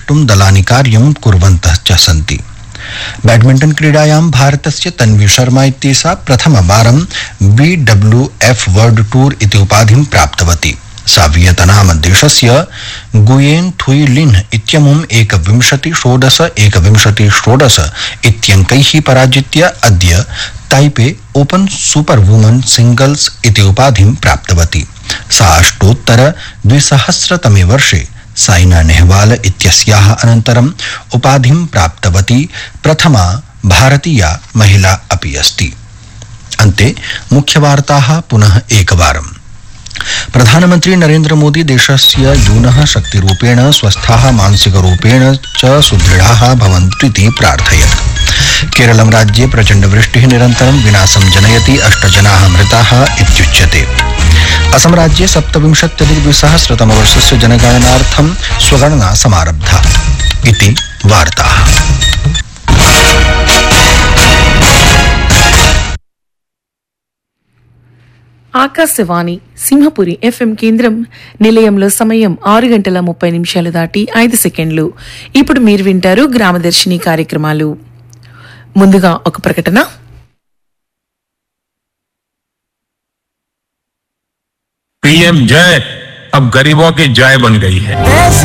द्रष्टुं दलानि कार्यं कुर्वन्तः च सन्ति। बैडमिंटन क्रीडायां भारतस्य तन्वी शर्मा इत्येषा प्रथमवारं BWF वर्ल्ड टूर इति उपाधिं प्राप्तवती। सा वियतनाम देशस्य गुयेन थुई लिन इत्यमुं 21-16, 21-16 इत्यङ्कैः पराजित्य अद्य Taipei open super woman singles इति उपाधिं प्राप्तवती। सा अष्टोत्तर 2000 वर्षे साइना नेहवाल इत्यस्याः अनन्तरम् उपाधिं प्राप्तवती प्रथमा भारतीया महिला अपि अस्ति। अन्ते मुख्यवार्ताः पुनः एकवारम्। प्रधानमंत्री नरेंद्र मोदी देशस्य यूनः शक्तिरूपेण स्वस्थाः मानसिकरूपेण च सुदृढाः भवन्तु प्रार्थयत्। केरलं राज्ये प्रचण्डवृष्टिः निरन्तरं विनाशं जनयति, 8 जनाः मृताः इत्युच्यते। असम राज्ये 27,200 वर्षस्य जनगणनार्थं स्वगणना समारब्धा इति वार्ताः। ఆకాశవాణి సింహపురి FM కేంద్రం నిలయంలో సమయం 6:30 దాటి 5 సెకండ్లు. ఇప్పుడు మీరు వింటారు గ్రామదర్శిని కార్యక్రమాలు. ముందుగా ఒక ప్రకటన. पीएम जय अब गरीबों की जय बन गई है।